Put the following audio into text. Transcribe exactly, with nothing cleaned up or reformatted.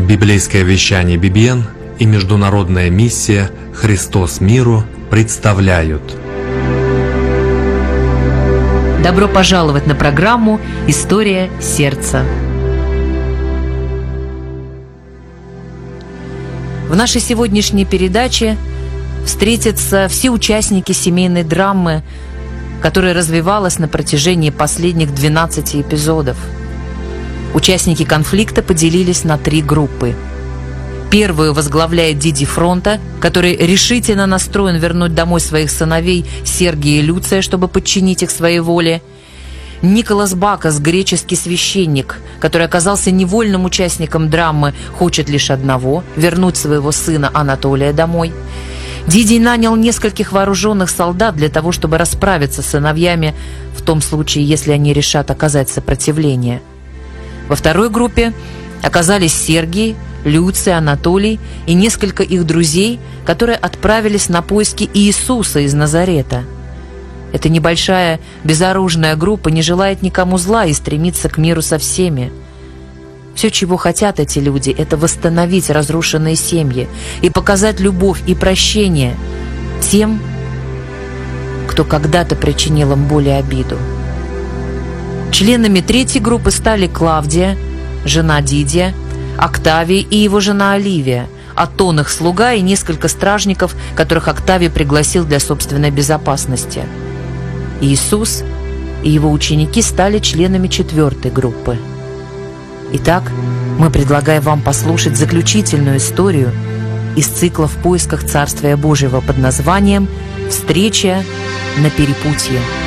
Библейское вещание би би эн и международная миссия «Христос миру» представляют. Добро пожаловать на программу «История сердца». В нашей сегодняшней передаче встретятся все участники семейной драмы, которая развивалась на протяжении последних двенадцати эпизодов. Участники конфликта поделились на три группы. Первую возглавляет Диди Фронта, который решительно настроен вернуть домой своих сыновей Сергия и Люция, чтобы подчинить их своей воле. Николас Бакас, греческий священник, который оказался невольным участником драмы, хочет лишь одного – вернуть своего сына Анатолия домой. Диди нанял нескольких вооруженных солдат для того, чтобы расправиться с сыновьями в том случае, если они решат оказать сопротивление. Во второй группе оказались Сергий, Люций, Анатолий и несколько их друзей, которые отправились на поиски Иисуса из Назарета. Эта небольшая безоружная группа не желает никому зла и стремится к миру со всеми. Все, чего хотят эти люди, это восстановить разрушенные семьи и показать любовь и прощение тем, кто когда-то причинил им боль и обиду. Членами третьей группы стали Клавдия, жена Дидия, Октавий и его жена Оливия, Атон их слуга и несколько стражников, которых Октавий пригласил для собственной безопасности. Иисус и его ученики стали членами четвертой группы. Итак, мы предлагаем вам послушать заключительную историю из цикла «В поисках Царствия Божьего» под названием «Встреча на перепутье».